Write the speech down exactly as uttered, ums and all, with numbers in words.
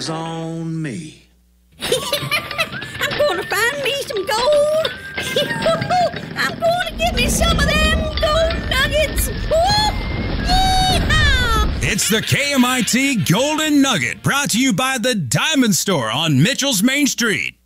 On me. I'm gonna find me some gold. I'm gonna get me some of them gold nuggets. It's the K M I T Golden Nugget, brought to you by the Diamond Store on Mitchell's Main Street.